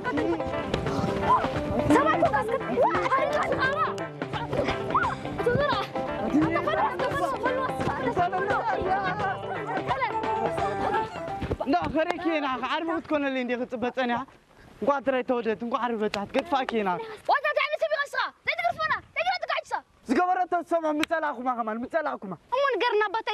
سمعتوا قاسكت هاري تحت القهوة تزرع لا خريكي أنا عارفة تكون اللي عندي خطبت أنا قادرة تودت عارفة قد فاكينا وأنت تعمل سبي غصة لا تقرفنا لا تقرفنا تقعدسا زقبرت السما مثلاكم كمان مثلاكم أمون قرنا بطي